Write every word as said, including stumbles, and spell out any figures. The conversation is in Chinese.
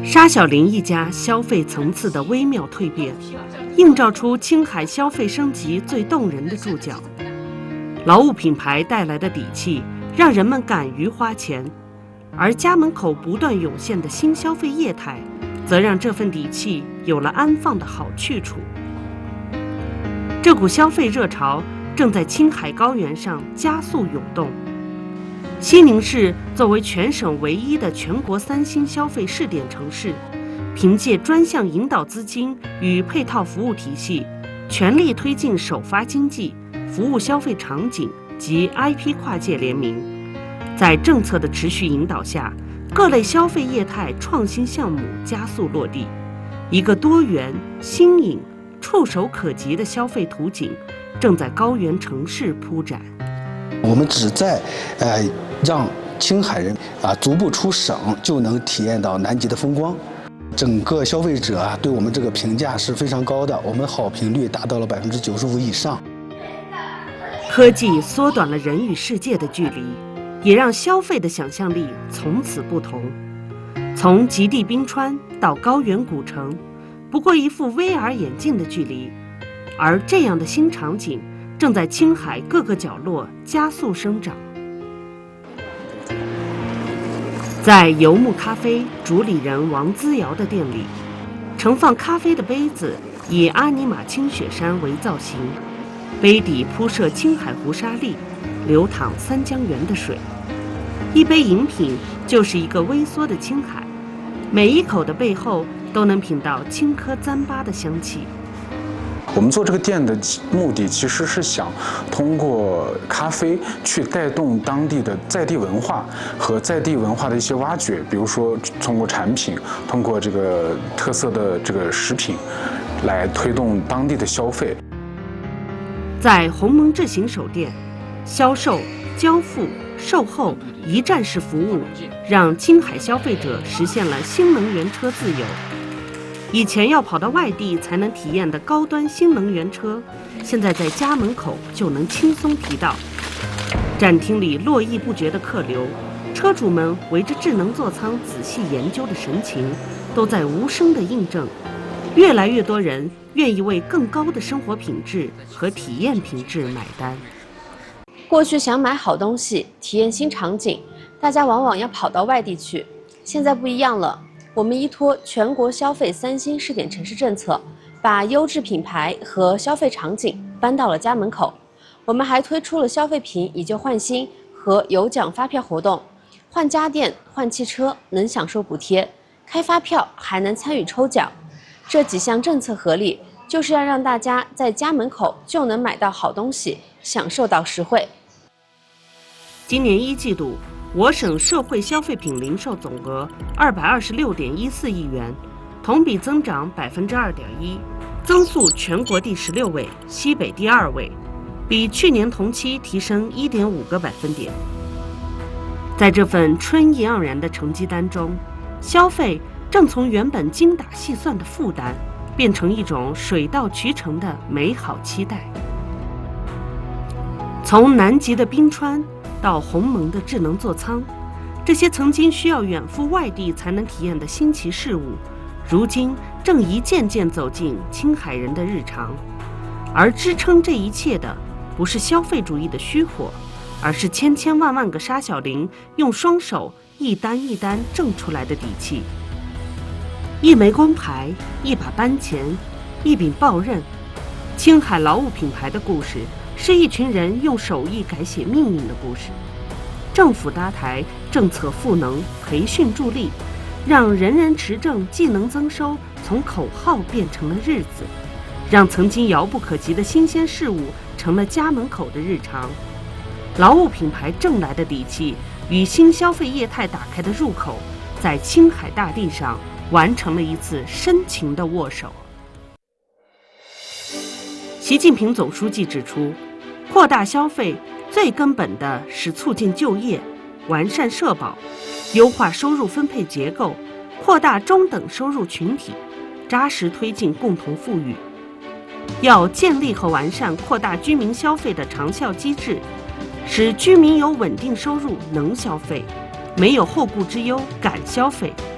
沙小林一家消费层次的微妙蜕变，映照出青海消费升级最动人的注脚。劳务品牌带来的底气，让人们敢于花钱，而家门口不断涌现的新消费业态，则让这份底气有了安放的好去处。这股消费热潮正在青海高原上加速涌动。西宁市作为全省唯一的全国三星消费试点城市，凭借专项引导资金与配套服务体系，全力推进首发经济、服务消费场景及 I P 跨界联名。在政策的持续引导下，各类消费业态创新项目加速落地，一个多元、新颖、触手可及的消费图景正在高原城市铺展。 我们只在呃让青海人啊足不出省就能体验到南极的风光，整个消费者啊对我们这个评价是非常高的，我们好评率达到了百分之九十五以上。 科技缩短了人与世界的距离，也让消费的想象力从此不同。从极地冰川到高原古城，不过一副 V R 眼镜的距离，而这样的新场景正在青海各个角落加速生长。在游牧咖啡主理人王姿瑶的店里，盛放咖啡的杯子以阿尼玛青雪山为造型，杯底铺设青海湖沙砾，流淌三江源的水。一杯饮品就是一个微缩的青海，每一口的背后都能品到青稞糌粑的香气。 我们做这个店的目的其实是想通过咖啡去带动当地的在地文化和在地文化的一些挖掘，比如说通过产品，通过这个特色的这个食品，来推动当地的消费。 在鸿蒙智行手店，销售、交付、售后一站式服务，让青海消费者实现了新能源车自由。以前要跑到外地才能体验的高端新能源车，现在在家门口就能轻松提到。展厅里络绎不绝的客流，车主们围着智能座舱仔细研究的神情，都在无声地印证，越来越多人愿意为更高的生活品质和体验品质买单。 过去想买好东西、体验新场景，大家往往要跑到外地去，现在不一样了。我们依托全国消费三星试点城市政策，把优质品牌和消费场景搬到了家门口。我们还推出了消费品以旧换新和有奖发票活动，换家电、换汽车能享受补贴，开发票还能参与抽奖。这几项政策合力，就是要让大家在家门口就能买到好东西，享受到实惠。 今年一季度，我省社会消费品零售总额二百二十六点一四亿元，同比增长百分之二点一，增速全国第十六位，西北第二位，比去年同期提升一点五个百分点。在这份春意盎然的成绩单中，消费正从原本精打细算的负担，变成一种水到渠成的美好期待。从南极的冰川到鸿蒙的智能座舱，这些曾经需要远赴外地才能体验的新奇事物，如今正一件件走进青海人的日常。而支撑这一切的，不是消费主义的虚火，而是千千万万个沙小林用双手一单一单挣出来的底气。一枚光牌，一把班钱，一柄棒刃，青海劳务品牌的故事，是一群人用手艺改写命运的故事。政府搭台，政策赋能，培训助力，让人人持证技能增收从口号变成了日子，让曾经遥不可及的新鲜事物成了家门口的日常。劳务品牌挣来的底气与新消费业态打开的入口，在青海大地上完成了一次深情的握手。习近平总书记指出，扩大消费最根本的是促进就业，完善社保，优化收入分配结构，扩大中等收入群体，扎实推进共同富裕。要建立和完善扩大居民消费的长效机制，使居民有稳定收入能消费，没有后顾之忧敢消费，